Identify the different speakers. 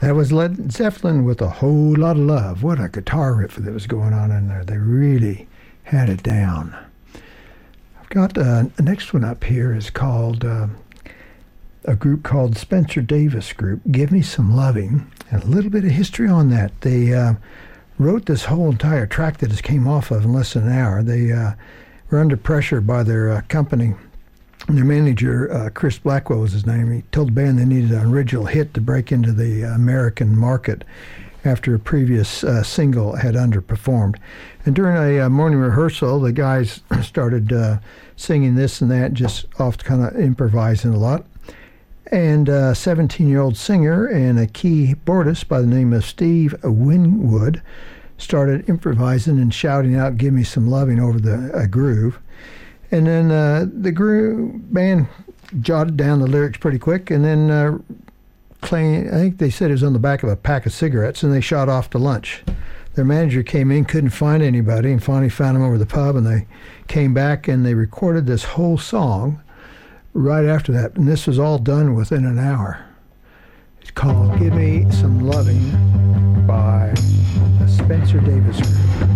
Speaker 1: That was Led Zeppelin with A Whole Lot of Love. What a guitar riff that was going on in there. They really had it down. I've got the next one up here is called a group called Spencer Davis Group, Give Me Some Loving, and a little bit of history on that. They wrote this whole entire track that just came off of in less than an hour. They were under pressure by their company. Their manager, Chris Blackwell was his name. He told the band they needed an original hit to break into the American market after a previous single had underperformed. And during a morning rehearsal, the guys started singing this and that, just off kind of improvising a lot. And a 17-year-old singer and a keyboardist by the name of Steve Winwood started improvising and shouting out, "Give me some loving," over the groove. And then the band jotted down the lyrics pretty quick, and then I think they said it was on the back of a pack of cigarettes, and they shot off to lunch. Their manager came in, couldn't find anybody, and finally found them over the pub, and they came back and they recorded this whole song right after that, and this was all done within an hour. It's called Give Me Some Loving by the Spencer Davis Group.